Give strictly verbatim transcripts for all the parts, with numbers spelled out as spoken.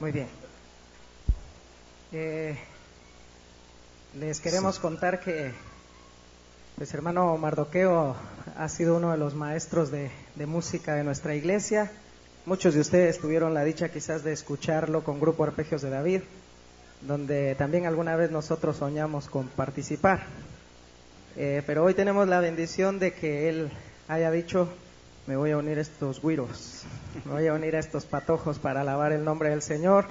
Muy bien. Eh, les queremos sí. contar que pues hermano Mardoqueo ha sido uno de los maestros de, de música de nuestra iglesia. Muchos de ustedes tuvieron la dicha quizás de escucharlo con Grupo Arpegios de David, donde también alguna vez nosotros soñamos con participar. Eh, pero hoy tenemos la bendición de que él haya dicho: me voy a unir a estos güiros, me voy a unir a estos patojos para alabar el nombre del Señor.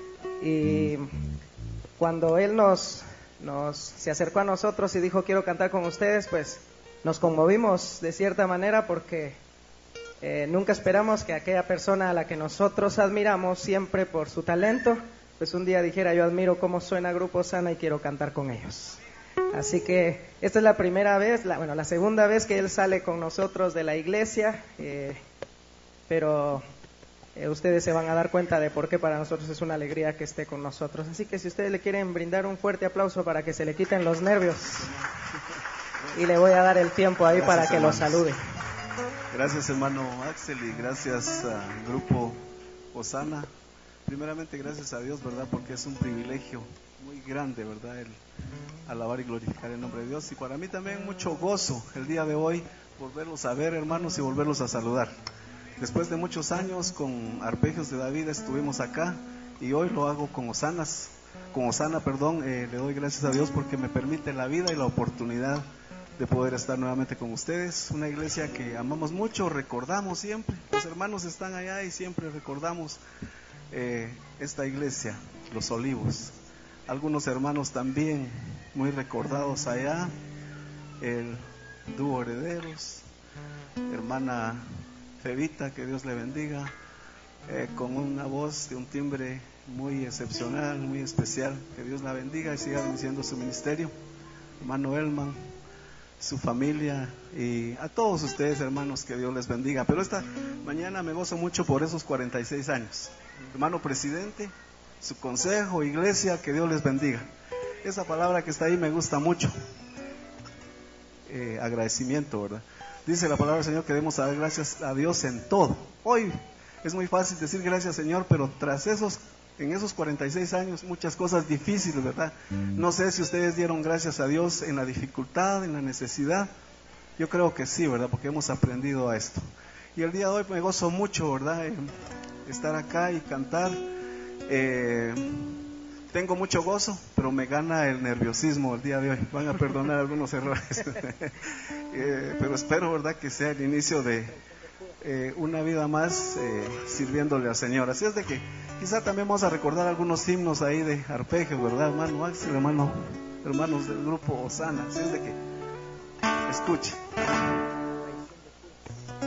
Y cuando él nos, nos se acercó a nosotros y dijo: quiero cantar con ustedes, pues nos conmovimos de cierta manera, porque eh, nunca esperamos que aquella persona a la que nosotros admiramos siempre por su talento, pues un día dijera: yo admiro cómo suena Grupo Osana y quiero cantar con ellos. Así que esta es la primera vez, la, bueno, la segunda vez que él sale con nosotros de la iglesia, eh, pero eh, ustedes se van a dar cuenta de por qué para nosotros es una alegría que esté con nosotros. Así que si ustedes le quieren brindar un fuerte aplauso para que se le quiten los nervios, y le voy a dar el tiempo ahí gracias, para que hermanos. Lo salude. Gracias, hermano Axel, y gracias al Grupo Osana. Primeramente, gracias a Dios, ¿verdad? Porque es un privilegio muy grande, ¿verdad? El alabar y glorificar el nombre de Dios. Y para mí también mucho gozo el día de hoy volverlos a ver, hermanos, y volverlos a saludar. Después de muchos años con Arpegios de David estuvimos acá, y hoy lo hago con Osanas, con Osana, perdón. Eh, le doy gracias a Dios porque me permite la vida y la oportunidad de poder estar nuevamente con ustedes. Una iglesia que amamos mucho, recordamos siempre. Los hermanos están allá y siempre recordamos eh, esta iglesia, Los Olivos. Algunos hermanos también muy recordados allá, el dúo Herederos, hermana Fevita, que Dios le bendiga, eh, con una voz de un timbre muy excepcional, muy especial, que Dios la bendiga y siga bendiciendo su ministerio. Hermano Elman, su familia, y a todos ustedes, hermanos, que Dios les bendiga. Pero esta mañana me gozo mucho por esos cuarenta y seis años. Hermano presidente, su consejo, iglesia, que Dios les bendiga. Esa palabra que está ahí me gusta mucho. Eh, agradecimiento, ¿verdad? Dice la palabra del Señor que debemos dar gracias a Dios en todo. Hoy es muy fácil decir gracias, Señor, pero tras esos, en esos cuarenta y seis años, muchas cosas difíciles, ¿verdad? No sé si ustedes dieron gracias a Dios en la dificultad, en la necesidad. Yo creo que sí, ¿verdad? Porque hemos aprendido a esto. Y el día de hoy me gozo mucho, ¿verdad? En estar acá y cantar. Eh, tengo mucho gozo, pero me gana el nerviosismo el día de hoy. Van a perdonar algunos errores. eh, pero espero, ¿verdad?, que sea el inicio de eh, una vida más eh, sirviéndole al Señor. Así es de que quizá también vamos a recordar algunos himnos ahí de arpegios, ¿verdad, hermano Axel, hermano, hermanos del Grupo Osana? Así es de que escuche.